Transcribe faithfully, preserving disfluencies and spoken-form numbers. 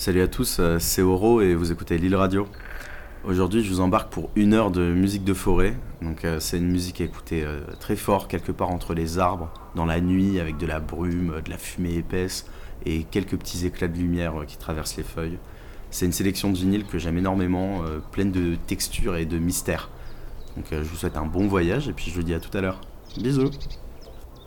Salut à tous, euh, c'est Oro et vous écoutez Lille Radio. Aujourd'hui, je vous embarque pour une heure de musique de forêt. Donc, euh, c'est une musique à écouter euh, très fort, quelque part entre les arbres, dans la nuit, avec de la brume, euh, de la fumée épaisse et quelques petits éclats de lumière euh, qui traversent les feuilles. C'est une sélection de vinyle que j'aime énormément, euh, pleine de textures et de mystères. Donc, euh, je vous souhaite un bon voyage et puis je vous dis à tout à l'heure. Bisous!